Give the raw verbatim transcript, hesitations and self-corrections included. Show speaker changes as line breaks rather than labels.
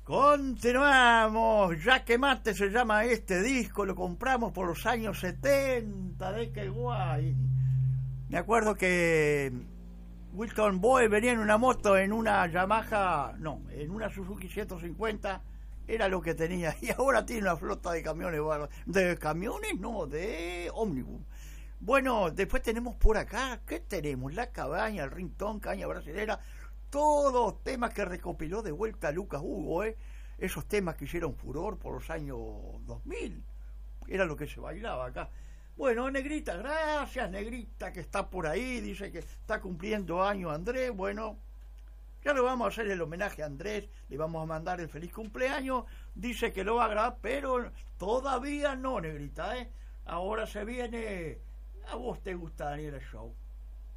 Continuamos. Ya que mate se llama este disco, lo compramos por los años setenta, de qué guay. Me acuerdo que Wilton Boy venía en una moto, en una Yamaha, no, en una Suzuki ciento cincuenta, era lo que tenía, y ahora tiene una flota de camiones, de camiones, no, de ómnibus. Bueno, después tenemos por acá, ¿qué tenemos? La Cabaña, el Ringtone, Caña Brasilera, todos temas que recopiló de vuelta Lucas Hugo, ¿eh? Esos temas que hicieron furor por los años dos mil, era lo que se bailaba acá. Bueno, Negrita, gracias Negrita, que está por ahí, dice que está cumpliendo año Andrés. Bueno, ya le vamos a hacer el homenaje a Andrés, le vamos a mandar el feliz cumpleaños, dice que lo va a grabar, pero todavía no, Negrita, ¿eh? Ahora se viene, a vos te gusta Daniela Show.